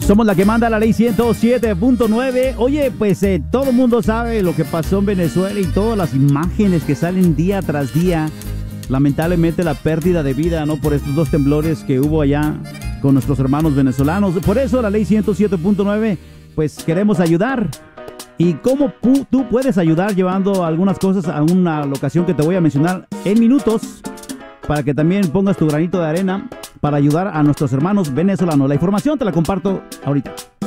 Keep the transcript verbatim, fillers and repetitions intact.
Somos la que manda la ley ciento siete punto nueve. Oye, pues eh, todo el mundo sabe lo que pasó en Venezuela y todas las imágenes que salen día tras día. Lamentablemente la pérdida de vida, ¿no? Por estos dos temblores que hubo allá con nuestros hermanos venezolanos. Por eso la ley ciento siete punto nueve, pues queremos ayudar. ¿Y cómo pu tú puedes ayudar llevando algunas cosas a una locación que te voy a mencionar en minutos? Para que también pongas tu granito de arena para ayudar a nuestros hermanos venezolanos. La información te la comparto ahorita.